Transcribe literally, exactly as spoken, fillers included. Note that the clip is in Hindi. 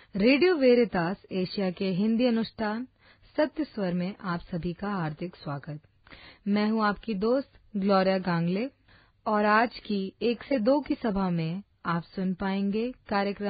रेडियो वेरितास एशिया के हिंदी अनुष्ठान सत्य स्वर में आप सभी का हार्दिक स्वागत। मैं हूं आपकी दोस्त ग्लोरिया गांगले और आज की एक से दो की सभा में आप सुन पाएंगे कार्यक्रम